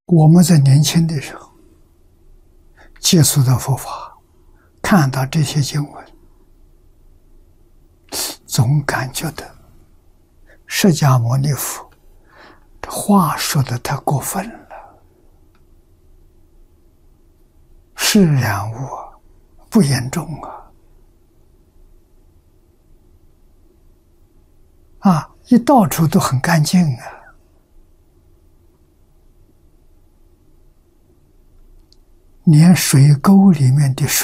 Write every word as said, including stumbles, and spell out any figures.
我们在年轻的时候接触到佛法，看到这些经文，总感觉到释迦牟尼佛这话说的太过分了。是然物啊，不严重啊！啊，一到处都很干净啊。连水沟里面的水